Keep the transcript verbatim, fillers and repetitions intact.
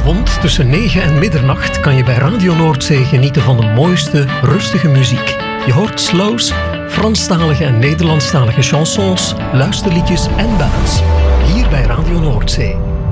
Vanavond tussen negen en middernacht kan je bij Radio Noordzee genieten van de mooiste, rustige muziek. Je hoort slows, Franstalige en Nederlandstalige chansons, luisterliedjes en ballads. Hier bij Radio Noordzee.